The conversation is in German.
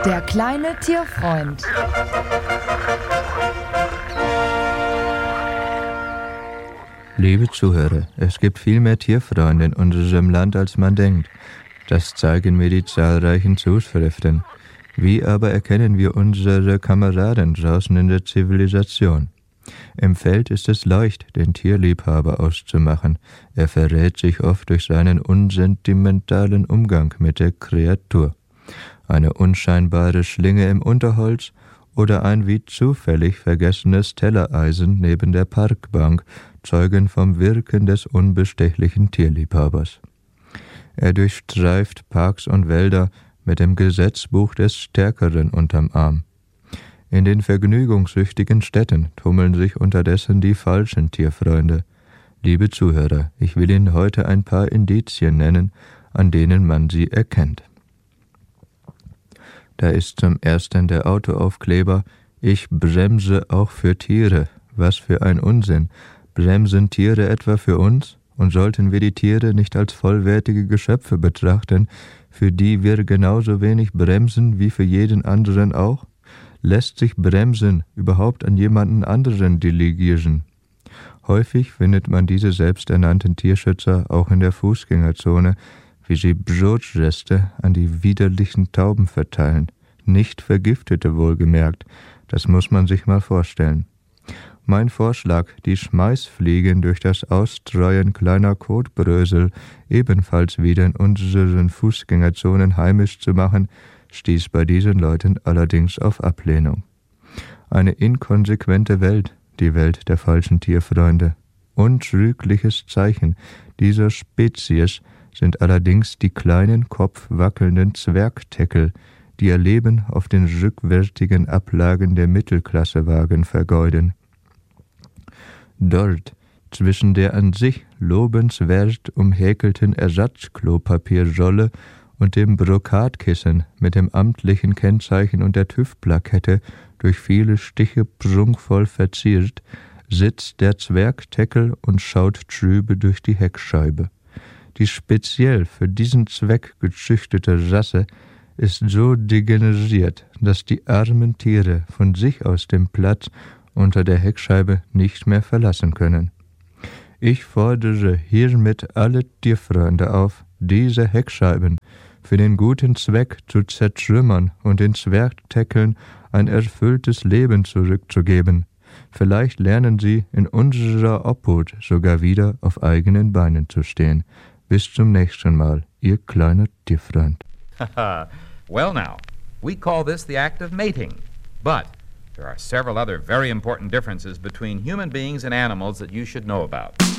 Der kleine Tierfreund. Liebe Zuhörer, es gibt viel mehr Tierfreunde in unserem Land, als man denkt. Das zeigen mir die zahlreichen Zuschriften. Wie aber erkennen wir unsere Kameraden draußen in der Zivilisation? Im Feld ist es leicht, den Tierliebhaber auszumachen. Er verrät sich oft durch seinen unsentimentalen Umgang mit der Kreatur. Eine unscheinbare Schlinge im Unterholz oder ein wie zufällig vergessenes Tellereisen neben der Parkbank zeugen vom Wirken des unbestechlichen Tierliebhabers. Er durchstreift Parks und Wälder mit dem Gesetzbuch des Stärkeren unterm Arm. In den vergnügungssüchtigen Städten tummeln sich unterdessen die falschen Tierfreunde. Liebe Zuhörer, ich will Ihnen heute ein paar Indizien nennen, an denen man sie erkennt. Da ist zum ersten der Autoaufkleber: Ich bremse auch für Tiere. Was für ein Unsinn! Bremsen Tiere etwa für uns? Und sollten wir die Tiere nicht als vollwertige Geschöpfe betrachten, für die wir genauso wenig bremsen wie für jeden anderen auch? Lässt sich Bremsen überhaupt an jemanden anderen delegieren? Häufig findet man diese selbsternannten Tierschützer auch in der Fußgängerzone, wie sie Brotreste an die widerlichen Tauben verteilen. Nicht vergiftete wohlgemerkt, das muss man sich mal vorstellen. Mein Vorschlag, die Schmeißfliegen durch das Ausstreuen kleiner Kotbrösel ebenfalls wieder in unseren Fußgängerzonen heimisch zu machen, stieß bei diesen Leuten allerdings auf Ablehnung. Eine inkonsequente Welt, die Welt der falschen Tierfreunde. Untrügliches Zeichen dieser Spezies sind allerdings die kleinen, kopfwackelnden Zwergteckel, die ihr Leben auf den rückwärtigen Ablagen der Mittelklassewagen vergeuden. Dort, zwischen der an sich lobenswert umhäkelten Ersatzklopapierrolle und dem Brokatkissen mit dem amtlichen Kennzeichen und der TÜV-Plakette durch viele Stiche prunkvoll verziert, sitzt der Zwergteckel und schaut trübe durch die Heckscheibe. Die speziell für diesen Zweck gezüchtete Rasse ist so degeneriert, dass die armen Tiere von sich aus den Platz unter der Heckscheibe nicht mehr verlassen können. Ich fordere hiermit alle Tierfreunde auf, diese Heckscheiben für den guten Zweck zu zertrümmern und den Zwergteckeln ein erfülltes Leben zurückzugeben. Vielleicht lernen sie in unserer Obhut sogar wieder auf eigenen Beinen zu stehen. Bis zum nächsten Mal, Ihr kleiner Tierfreund. Well now, we call this the act of mating, but there are several other very important differences between human beings and animals that you should know about.